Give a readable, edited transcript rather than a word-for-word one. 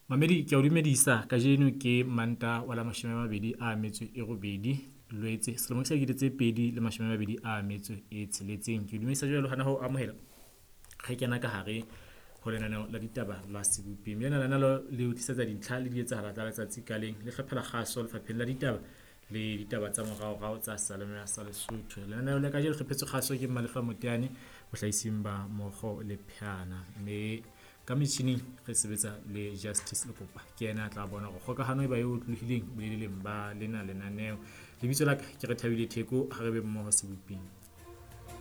Mamedi ke a o dumedisa kajeno ke Manta wa la 28 Loetse selemong sa 2026 ke o dumedisa jwalo hana ho amohela re kena ka hare ho lenaneo la ditaba la Sebopeng mme lenaneo le o tlisetsa dintlha le di etsahala tsa letsatsi ka leng le hlophela kgaso lefapheng la ditaba le ditaba tsa moraorao tsa salemoya sa Lesotho. Lenaneo le kajeno le phetswe kgaso ke Malefa Moteane bohlaising ba mokgo le phana mme ka metjhining re sebetsa le Justice Lekopa ke yena a tla bona hore kgokahano e ba e otlolohileng boleleng ba lena lenaneo. Lebitso la ka ke re Thabile Theko ha re be mmoho Sebopeng.